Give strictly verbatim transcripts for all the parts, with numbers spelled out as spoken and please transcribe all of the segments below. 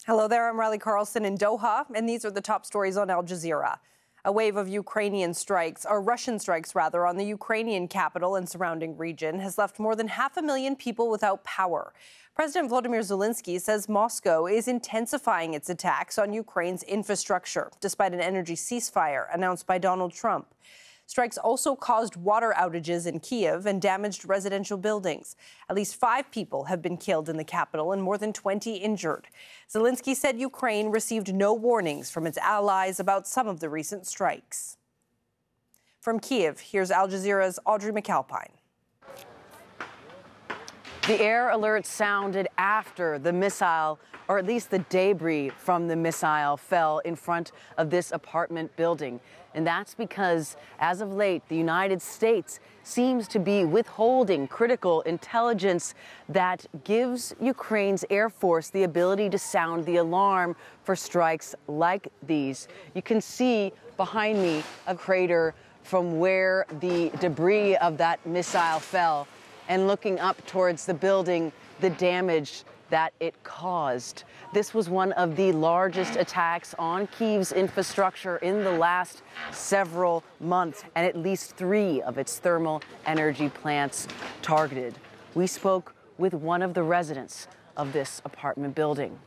Hello there, I'm Riley Carlson in Doha, and these are the top stories on Al Jazeera. A wave of Ukrainian strikes, or Russian strikes rather, on the Ukrainian capital and surrounding region has left more than half a million people without power. President Volodymyr Zelensky says Moscow is intensifying its attacks on Ukraine's infrastructure, despite an energy ceasefire announced by Donald Trump. Strikes also caused water outages in Kyiv and damaged residential buildings. At least five people have been killed in the capital and more than twenty injured. Zelensky said Ukraine received no warnings from its allies about some of the recent strikes. From Kyiv, here's Al Jazeera's Audrey McAlpine. The air alert sounded after the missile, or at least the debris from the missile, fell in front of this apartment building. And that's because, as of late, the United States seems to be withholding critical intelligence that gives Ukraine's Air Force the ability to sound the alarm for strikes like these. You can see behind me a crater from where the debris of that missile fell, and looking up towards the building, the damage that it caused. This was one of the largest attacks on Kyiv's infrastructure in the last several months, and at least three of its thermal energy plants targeted. We spoke with one of the residents of this apartment building.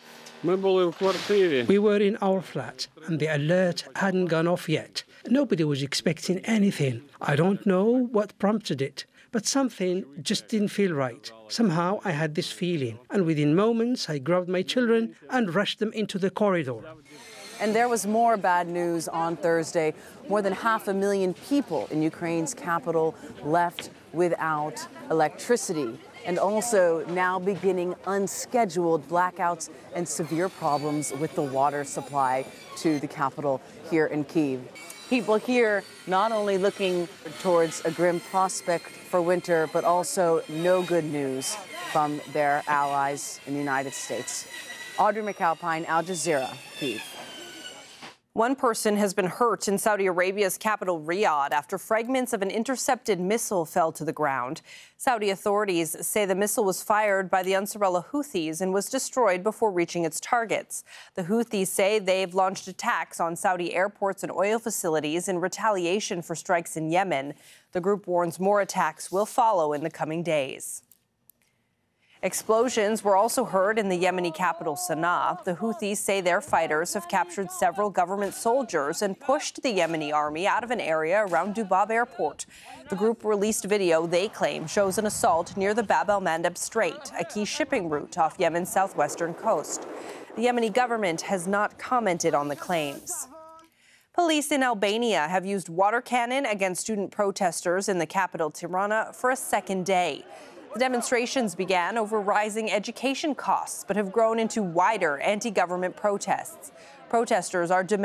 We were in our flat, and the alert hadn't gone off yet. Nobody was expecting anything. I don't know what prompted it, but something just didn't feel right. Somehow I had this feeling, and within moments I grabbed my children and rushed them into the corridor. And there was more bad news on Thursday. More than half a million people in Ukraine's capital left without electricity, and also now beginning unscheduled blackouts and severe problems with the water supply to the capital here in Kyiv. People here not only looking towards a grim prospect for winter, but also no good news from their allies in the United States. Audrey McAlpine, Al Jazeera, Kyiv. One person has been hurt in Saudi Arabia's capital, Riyadh, after fragments of an intercepted missile fell to the ground. Saudi authorities say the missile was fired by the Ansarullah Houthis and was destroyed before reaching its targets. The Houthis say they've launched attacks on Saudi airports and oil facilities in retaliation for strikes in Yemen. The group warns more attacks will follow in the coming days. Explosions were also heard in the Yemeni capital, Sana'a. The Houthis say their fighters have captured several government soldiers and pushed the Yemeni army out of an area around Dubab airport. The group released video they claim shows an assault near the Bab el-Mandeb Strait, a key shipping route off Yemen's southwestern coast. The Yemeni government has not commented on the claims. Police in Albania have used water cannon against student protesters in the capital, Tirana, for a second day. The demonstrations began over rising education costs, but have grown into wider anti-government protests. Protesters are demanding